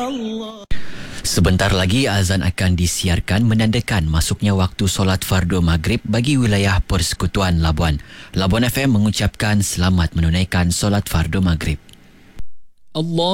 Sebentar lagi azan akan disiarkan menandakan masuknya waktu solat fardu maghrib bagi wilayah Persekutuan Labuan. Labuan FM mengucapkan selamat menunaikan solat fardu maghrib. Allah